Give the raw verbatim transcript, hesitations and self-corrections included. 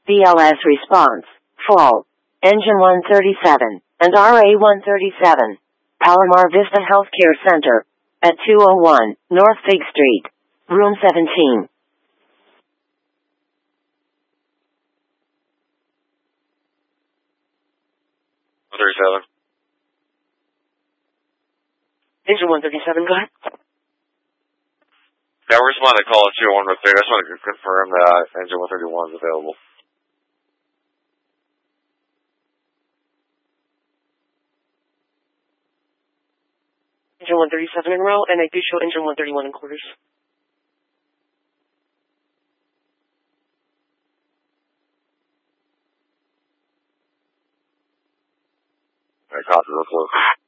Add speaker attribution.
Speaker 1: B L S response, full. Engine one thirty-seven, and R A one thirty-seven. Palomar Vista Healthcare Center. At two oh one, North Fig Street. Room seventeen.
Speaker 2: one thirty-seven.
Speaker 3: Engine one thirty-seven, go ahead.
Speaker 2: Yeah, we're responding to call at two oh one North Fig. I just want to confirm that engine one thirty-one is available.
Speaker 3: Engine one thirty-seven in row, and I do show engine one thirty-one in quarters.
Speaker 2: Alright, copy, real close.